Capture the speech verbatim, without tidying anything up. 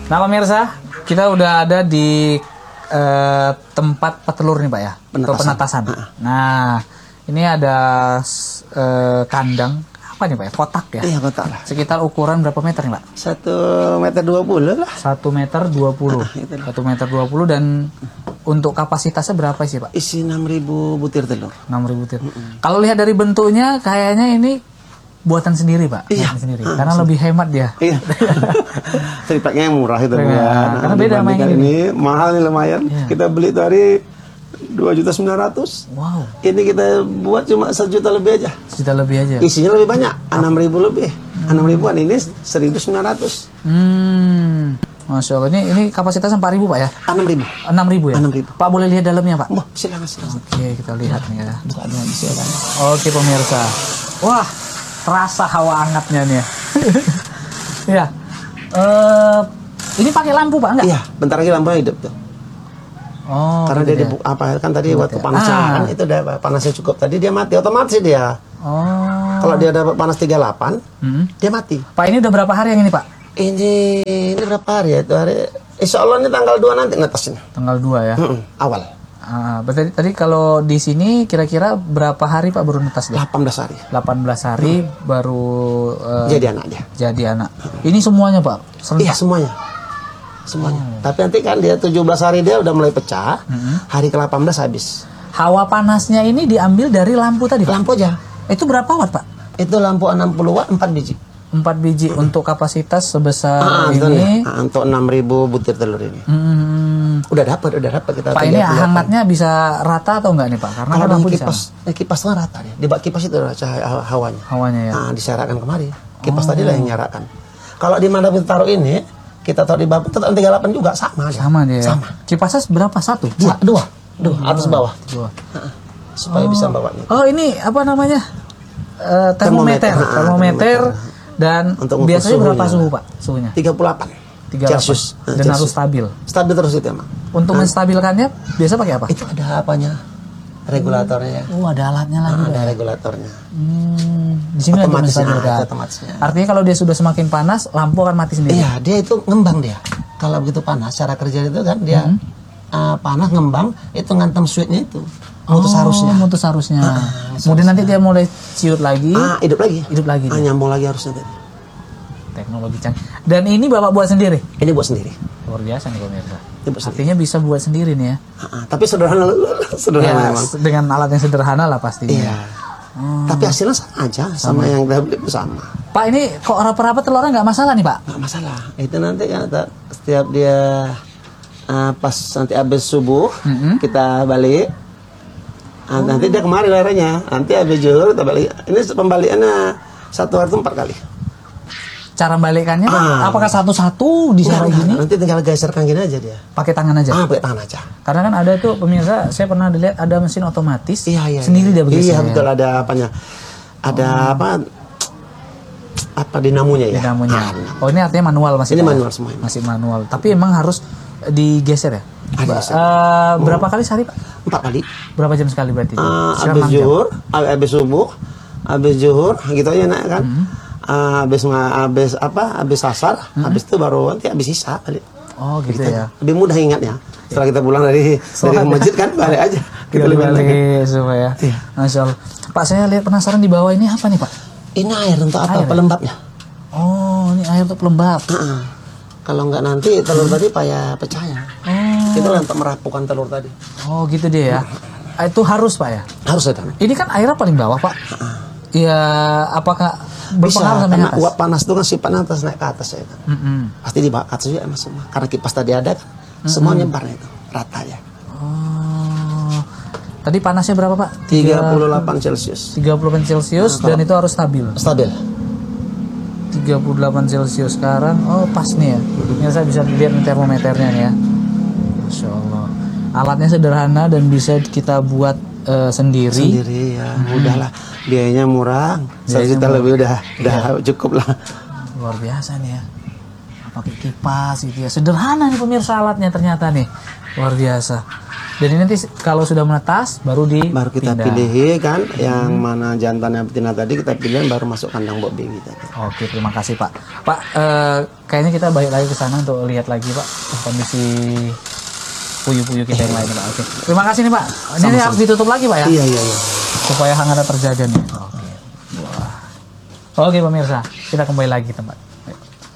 Nah pemirsa, kita udah ada di uh, tempat petelur nih Pak ya, penetasan. penetasan. Uh-huh. Nah, ini ada uh, kandang apa nih Pak ya? Kotak ya? Iya kotak lah. Sekitar ukuran berapa meter nih Pak? Satu meter dua puluh lah. Satu meter dua puluh. Satu meter dua puluh dan untuk kapasitasnya berapa sih Pak? Isi enam ribu butir telur. Enam ribu butir. Mm-hmm. Kalau lihat dari bentuknya, kayaknya ini buatan sendiri Pak. Iya. Buatan sendiri. Uh, Karena lebih hemat dia. Iya. Tripleknya yang murah itu. Ya. Nah, karena beda sama yang ini. Ini mahal nih lumayan. Iya. Kita beli dari dua juta sembilan ratus. Wow. Ini kita buat cuma sejuta lebih aja. Sejuta lebih aja. Isinya lebih banyak, enam ribu lebih. enam ribuan, ini seribu sembilan ratus. Hmm. Masya Allah, ini, ini kapasitasnya empat ribu Pak ya? enam ribu. enam ribu ya? enam ribu. Pak boleh lihat dalamnya Pak? Oh, silakan, silakan. Oke, kita lihat nih ya. Buka dulu, silakan. Oke pemirsa. Wah, terasa hawa hangatnya nih ya. Ya. Uh, ini pakai lampu Pak enggak? Iya, bentar lagi lampu hidup tuh. Oh, karena dia ya? dibuk, apa kan tadi Buat waktu ya? panasnya ah. kan itu udah panasnya cukup tadi dia mati otomatis dia. Oh. Kalau dia dapat panas tiga puluh delapan, hmm. dia mati. Pak ini udah berapa hari yang ini Pak? Ini ini berapa hari ya? Itu hari Insya Allah ini tanggal dua nanti ngetasnya. Tanggal dua ya? Mm-mm, awal. Ah, berarti tadi kalau di sini kira-kira berapa hari Pak baru netas dia? delapan belas hari. delapan belas hari hmm. baru uh, jadi anak dia. Jadi anak. Hmm. Ini semuanya Pak? Serentak? Iya semuanya. Semuanya. Oh. Tapi nanti kan dia tujuh belas hari dia udah mulai pecah. Hmm. Hari ke delapan belas habis. Hawa panasnya ini diambil dari lampu tadi Pak? Lampu aja. Itu berapa watt Pak? Itu lampu enam puluh watt empat biji. empat biji hmm. untuk kapasitas sebesar ah, ini. Ah, untuk enam ribu butir telur ini. Hmm. Udah dapat, udah dapat kita. Pak ini hangatnya bisa rata atau enggak nih Pak? Karena kalau kan lampu kipas, eh, kipas kan rata dia. Di bak kipas itu ada cahaya hawanya. Hawanya ya. Nah, disyaratkan kemari. Kipas oh. tadi lah yang nyarakan. Kalau di mana kita taruh ini, kita taruh di bawah tetap tiga puluh delapan juga sama dia. Sama dia. Sama. Kipasnya berapa? Satu? Dua, dua. Dua, dua. atas bawah. Dua. Nah, supaya oh. bisa bawanya. Oh, ini apa namanya? Uh, termometer. Termometer. Nah, termometer. Dan untuk biasanya suhunya, berapa suhu Pak? Suhunya? tiga puluh delapan. tiga puluh delapan. Celsius. Dan Celsius. harus stabil. Stabil terus itu emang. Untuk nah. menstabilkannya biasa pakai apa? Itu ada apanya? Regulatornya. Oh, ada alatnya lagi. Nah, ada ya? regulatornya. Hmm, di sini ada menstabilkan. Artinya kalau dia sudah semakin panas, lampu akan mati sendiri. Iya, dia itu ngembang dia. Kalau begitu panas, cara kerja itu kan dia hmm. uh, panas ngembang, itu ngantem switchnya itu. Mutus oh, arusnya. Mutus arusnya. Ah, kemudian nanti dia mulai ciut lagi. Ah, hidup lagi. Hidup lagi. Ah, nyambung lagi arusnya tadi. Teknologi canggih. Dan ini Bapak buat sendiri? Ini buat sendiri. Luar biasa nih pemirsa. Artinya sendiri. Bisa buat sendiri nih ya. Ah, ah, tapi sederhana, sederhana ya, memang. Dengan alat yang sederhana lah pastinya. Iya. Hmm. Tapi hasilnya sama aja, sama, sama yang kita beli sama. Pak ini kok rapat-rapat telurnya nggak masalah nih Pak? Nggak masalah. Itu nanti kan setiap dia uh, pas nanti habis subuh mm-hmm. kita balik. Nah, oh. Nanti dia kemari larinya. Nanti habis zuhur kita balik. Ini pembaliannya satu hari itu empat kali. Cara balikannya ah. apakah satu-satu di cara gini? Nanti tinggal geserkan gini aja dia. Pakai tangan aja. Ah, pakai tangan aja. Karena kan ada tuh pemirsa, saya pernah lihat ada mesin otomatis. Iya, iya, sendiri iya. dia begitu. Iya, betul ada apanya. Ada oh. apa? Apa dinamonya ya? Dinamonya. Ah, oh, ini artinya manual masih. Ini manual semua. Masih manual. Tapi emang harus digeser ya? Ba uh, berapa oh. kali sehari Pak? Empat kali. Berapa jam sekali berarti? Uh, habis zuhur, habis subuh, habis zuhur, gitu aja naik kan. Hmm. Uh, habis habis apa? Habis asar, hmm. habis itu baru nanti habis sisa balik. Oh gitu, gitu ya. Lebih mudah ingatnya. Setelah kita pulang dari dari masjid kan balik aja. Kita lebih balik semua ya. Iya. Masya Allah. Pak saya lihat penasaran di bawah ini apa nih Pak? Ini air untuk apa? Air, pelembabnya. Oh ini air untuk pelembab. Uh -uh. Kalau nggak nanti telur hmm. tadi payah pecah ya. Oh. Itu untuk merapukan telur tadi. Oh gitu dia ya. Hmm. Itu harus Pak ya? Harus ada. Ini kan airnya paling bawah Pak. Iya, uh-uh. apakah berpengaruh sama atas? Uap panas itu kan sifatnya atas naik ke atas ya kan. Mm -hmm. Pasti di bawah atas juga emang semua. Karena kipas tadi ada kan, mm -hmm. semua nyebarnya itu rata ya. Oh. Tadi panasnya berapa Pak? tiga puluh delapan Celsius. tiga puluh delapan Celsius nah, dan itu harus stabil. Stabil. tiga puluh delapan Celsius sekarang. Oh, pas nih ya. Ini saya bisa lihat termometernya nih ya. Masya Allah. Alatnya sederhana dan bisa kita buat uh, sendiri. Sendiri ya. Hmm. Udahlah. Biayanya murah. Satu juta lebih udah udah ya. Cukup lah. Luar biasa nih ya. Pakai kipas gitu ya. Sederhana nih pemirsa alatnya ternyata nih. Luar biasa. Jadi nanti kalau sudah menetas baru di Baru kita pindah. pilih kan, yang mana jantan yang betina tadi kita pilih, baru masuk kandang Bob B kita. Oke, terima kasih Pak. Pak, eh, kayaknya kita balik lagi ke sana untuk lihat lagi Pak kondisi puyuh-puyuh kita yang lain Pak. Oke, terima kasih nih Pak. Ini Sama-sama. harus ditutup lagi Pak ya, Iya iya iya. supaya hangatnya terjaga nih. Oke. Wah. Oke pemirsa, kita kembali lagi ke tempat.